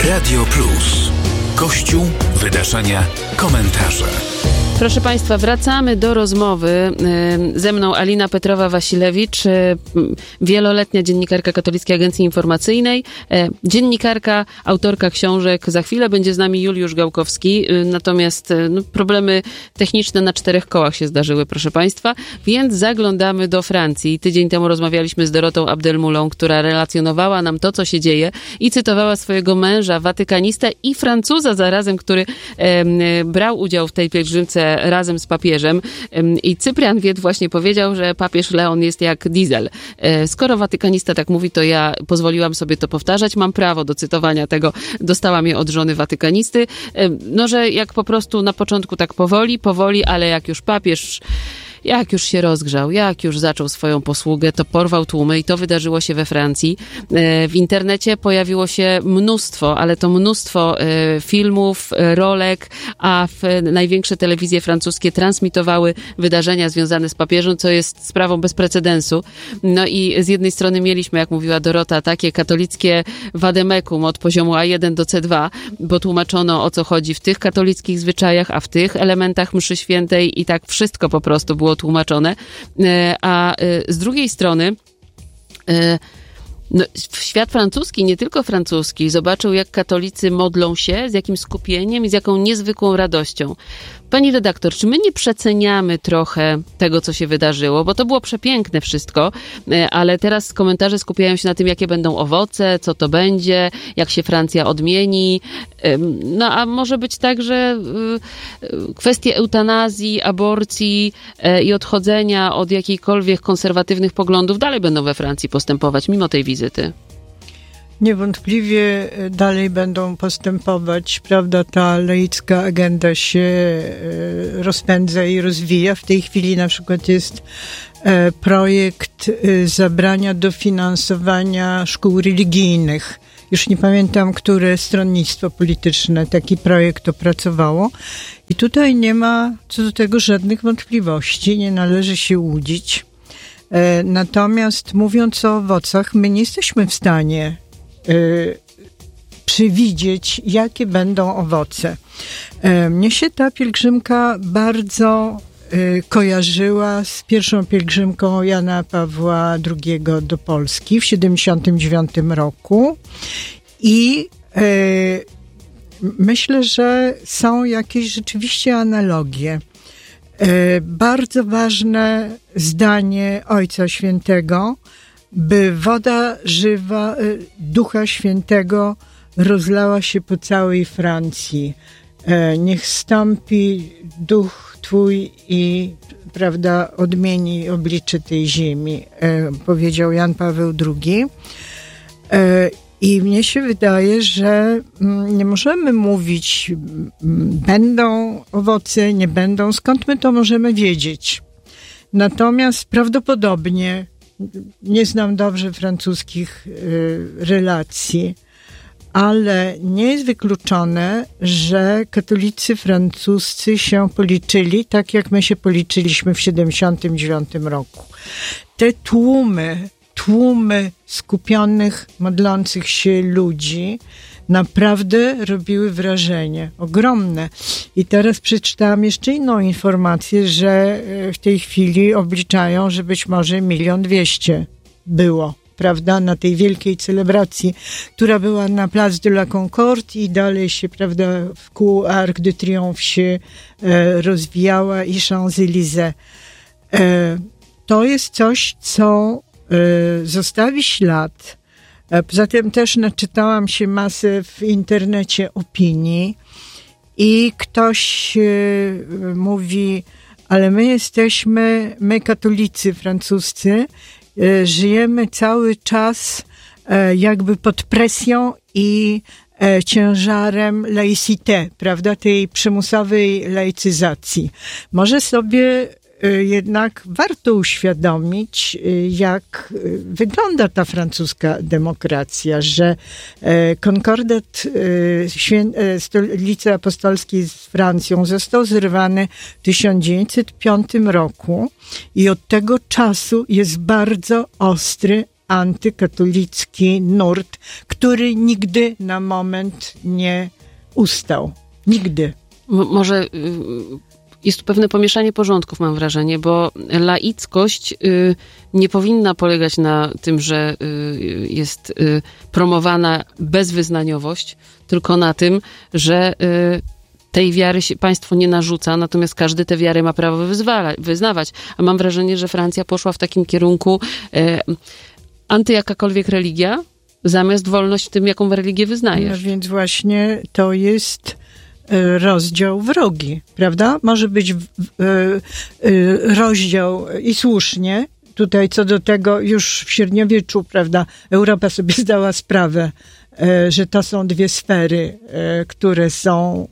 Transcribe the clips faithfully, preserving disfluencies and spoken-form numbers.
Radio Plus. Kościół, wydarzenia, komentarze. Proszę Państwa, wracamy do rozmowy. Ze mną Alina Petrowa-Wasilewicz, wieloletnia dziennikarka Katolickiej Agencji Informacyjnej, dziennikarka, autorka książek. Za chwilę będzie z nami Juliusz Gałkowski, natomiast no, problemy techniczne na czterech kołach się zdarzyły, proszę Państwa, więc zaglądamy do Francji. Tydzień temu rozmawialiśmy z Dorotą Abdelmoulą, która relacjonowała nam to, co się dzieje i cytowała swojego męża, watykanistę i Francuza zarazem, który e, brał udział w tej pielgrzymce razem z papieżem. I Cyprian Wiet właśnie powiedział, że papież Leon jest jak diesel. Skoro watykanista tak mówi, to ja pozwoliłam sobie to powtarzać. Mam prawo do cytowania tego. Dostałam je od żony watykanisty. No, że jak po prostu na początku tak powoli, powoli, ale jak już papież Jak już się rozgrzał, jak już zaczął swoją posługę, to porwał tłumy i to wydarzyło się we Francji. W internecie pojawiło się mnóstwo, ale to mnóstwo filmów, rolek, a największe telewizje francuskie transmitowały wydarzenia związane z papieżem, co jest sprawą bez precedensu. No i z jednej strony mieliśmy, jak mówiła Dorota, takie katolickie vademekum od poziomu A jeden do C dwa, bo tłumaczono, o co chodzi w tych katolickich zwyczajach, a w tych elementach mszy świętej i tak wszystko po prostu było tłumaczone, a z drugiej strony no, świat francuski, nie tylko francuski, zobaczył, jak katolicy modlą się, z jakim skupieniem i z jaką niezwykłą radością. Pani redaktor, czy my nie przeceniamy trochę tego, co się wydarzyło? Bo to było przepiękne wszystko, ale teraz komentarze skupiają się na tym, jakie będą owoce, co to będzie, jak się Francja odmieni. No a może być tak, że kwestie eutanazji, aborcji i odchodzenia od jakichkolwiek konserwatywnych poglądów dalej będą we Francji postępować, mimo tej wizyty. Niewątpliwie dalej będą postępować, prawda, ta laicka agenda się rozpędza i rozwija. W tej chwili na przykład jest projekt zabrania dofinansowania szkół religijnych. Już nie pamiętam, które stronnictwo polityczne taki projekt opracowało. I tutaj nie ma co do tego żadnych wątpliwości, nie należy się łudzić. Natomiast mówiąc o owocach, my nie jesteśmy w stanie y, przewidzieć, jakie będą owoce. Y, mnie się ta pielgrzymka bardzo y, kojarzyła z pierwszą pielgrzymką Jana Pawła drugiego do Polski w siedemdziesiątym dziewiątym roku i y, myślę, że są jakieś rzeczywiście analogie. Bardzo ważne zdanie Ojca Świętego, by woda żywa Ducha Świętego rozlała się po całej Francji. Niech stąpi Duch Twój i, prawda, odmieni oblicze tej ziemi, powiedział Jan Paweł drugi. I mnie się wydaje, że nie możemy mówić, będą owoce, nie będą, skąd my to możemy wiedzieć. Natomiast prawdopodobnie, nie znam dobrze francuskich relacji, ale nie jest wykluczone, że katolicy francuscy się policzyli tak, jak my się policzyliśmy w siedemdziesiątym dziewiątym roku. Te tłumy, tłumy skupionych, modlących się ludzi naprawdę robiły wrażenie ogromne. I teraz przeczytałam jeszcze inną informację, że w tej chwili obliczają, że być może milion dwieście było, prawda, na tej wielkiej celebracji, która była na Place de la Concorde i dalej się, prawda, wkół Arc de Triomphe się e, rozwijała i Champs-Élysées. E, to jest coś, co zostawi ślad. Poza tym też naczytałam się masę w internecie opinii i ktoś mówi, ale my jesteśmy, my katolicy francuscy, żyjemy cały czas jakby pod presją i ciężarem laicité, prawda, tej przymusowej laicyzacji. Może sobie jednak warto uświadomić, jak wygląda ta francuska demokracja, że konkordat Stolicy Apostolskiej z Francją został zrywany w tysiąc dziewięćset piątym roku i od tego czasu jest bardzo ostry antykatolicki nurt, który nigdy na moment nie ustał. Nigdy. M- może... Y- Jest tu pewne pomieszanie porządków, mam wrażenie, bo laickość y, nie powinna polegać na tym, że y, jest y, promowana bezwyznaniowość, tylko na tym, że y, tej wiary się państwo nie narzuca, natomiast każdy tę wiarę ma prawo wyzwala, wyznawać. A mam wrażenie, że Francja poszła w takim kierunku y, anty jakakolwiek religia, zamiast wolność w tym, jaką religię wyznajesz. No więc właśnie to jest rozdział wrogi, prawda? Może być rozdział i słusznie. Tutaj co do tego już w średniowieczu, prawda, Europa sobie zdała sprawę, że to są dwie sfery, które są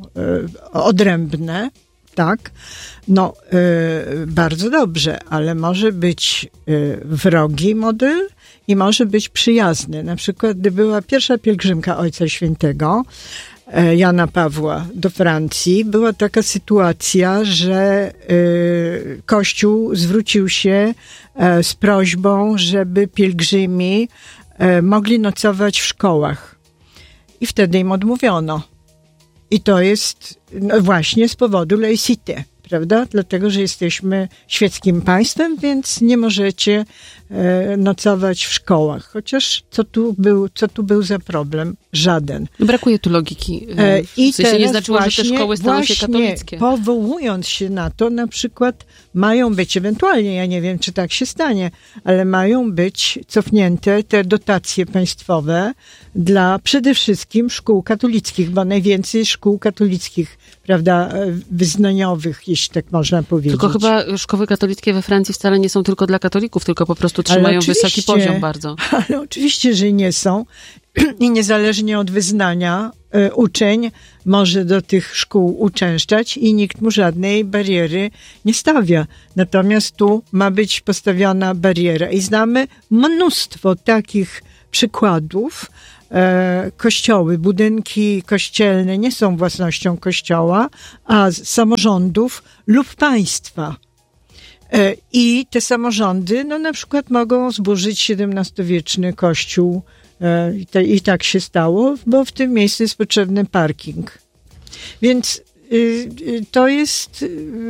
odrębne, tak? No, bardzo dobrze, ale może być wrogi model i może być przyjazny. Na przykład, gdy była pierwsza pielgrzymka Ojca Świętego, Jana Pawła do Francji, była taka sytuacja, że y, Kościół zwrócił się y, z prośbą, żeby pielgrzymi y, mogli nocować w szkołach. I wtedy im odmówiono. I to jest no, właśnie z powodu laicité, prawda? Dlatego, że jesteśmy świeckim państwem, więc nie możecie e, nocować w szkołach. Chociaż co tu był, co tu był za problem? Żaden. Brakuje tu logiki. E, w I sensie teraz nie znaczyło, właśnie, że te szkoły staną się katolickie. Powołując się na to, na przykład mają być ewentualnie, ja nie wiem, czy tak się stanie, ale mają być cofnięte te dotacje państwowe dla przede wszystkim szkół katolickich, bo najwięcej szkół katolickich, prawda, wyznaniowych, jeśli tak można powiedzieć. Tylko chyba szkoły katolickie we Francji wcale nie są tylko dla katolików, tylko po prostu trzymają wysoki poziom bardzo. Ale oczywiście, że nie są. I niezależnie od wyznania y, uczeń może do tych szkół uczęszczać i nikt mu żadnej bariery nie stawia. Natomiast tu ma być postawiona bariera. I znamy mnóstwo takich przykładów. E, kościoły, budynki kościelne nie są własnością kościoła, a samorządów lub państwa. E, I te samorządy, no na przykład mogą zburzyć siedemnastowieczny kościół. E, i, te, I tak się stało, bo w tym miejscu jest potrzebny parking. Więc to jest,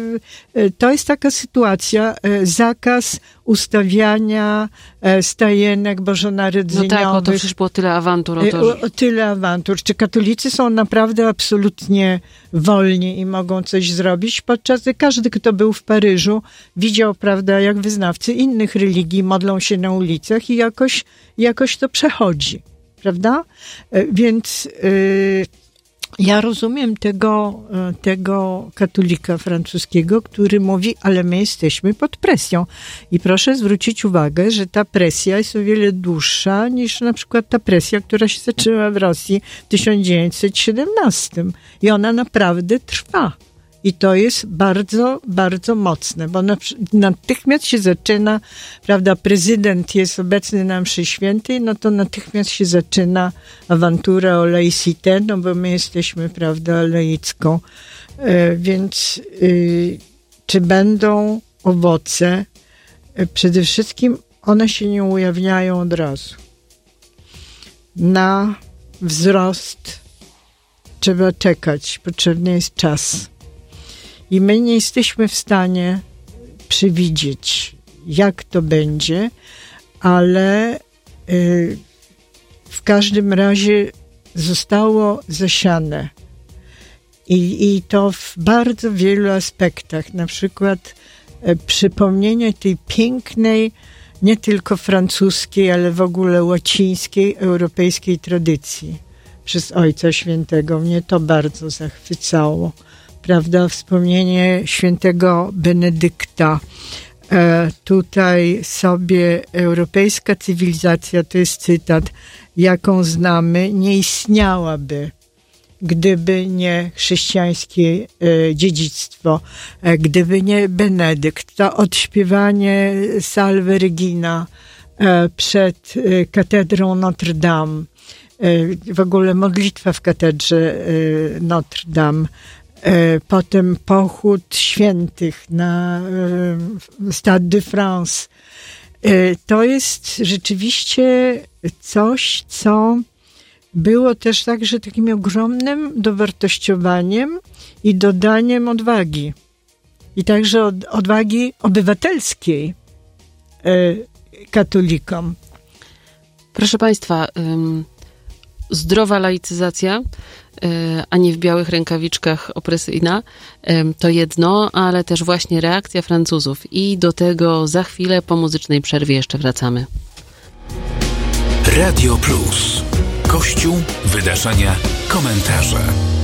to jest taka sytuacja, zakaz ustawiania stajenek bożonarodzeniowych. No tak, o to przecież było tyle awantur. O to, że... Tyle awantur. Czy katolicy są naprawdę absolutnie wolni i mogą coś zrobić? Podczas gdy każdy, kto był w Paryżu, widział, prawda, jak wyznawcy innych religii modlą się na ulicach i jakoś, jakoś to przechodzi, prawda? Więc... Yy, Ja rozumiem tego, tego katolika francuskiego, który mówi, ale my jesteśmy pod presją. I proszę zwrócić uwagę, że ta presja jest o wiele dłuższa niż na przykład ta presja, która się zaczęła w Rosji w tysiąc dziewięćset siedemnastym. I ona naprawdę trwa. I to jest bardzo, bardzo mocne, bo natychmiast się zaczyna, prawda, prezydent jest obecny na mszy świętej, no to natychmiast się zaczyna awantura o laicité, no bo my jesteśmy, prawda, laicką. E, więc y, czy będą owoce? E, przede wszystkim one się nie ujawniają od razu. Na wzrost trzeba czekać, potrzebny jest czas. I my nie jesteśmy w stanie przewidzieć, jak to będzie, ale y, w każdym razie zostało zasiane. I, i to w bardzo wielu aspektach. Na przykład y, przypomnienie tej pięknej, nie tylko francuskiej, ale w ogóle łacińskiej, europejskiej tradycji przez Ojca Świętego. Mnie to bardzo zachwycało. Prawda, wspomnienie świętego Benedykta. E, tutaj sobie europejska cywilizacja, to jest cytat, jaką znamy, nie istniałaby, gdyby nie chrześcijańskie e, dziedzictwo, e, gdyby nie Benedykt. To odśpiewanie Salve Regina e, przed e, katedrą Notre Dame, e, w ogóle modlitwa w katedrze e, Notre Dame, potem pochód świętych na Stade de France. To jest rzeczywiście coś, co było też także takim ogromnym dowartościowaniem i dodaniem odwagi. I także od, odwagi obywatelskiej katolikom. Proszę Państwa, zdrowa laicyzacja, a nie w białych rękawiczkach opresyjna, to jedno, ale też właśnie reakcja Francuzów. I do tego za chwilę po muzycznej przerwie jeszcze wracamy. Radio Plus. Kościół, wydarzenia, komentarze.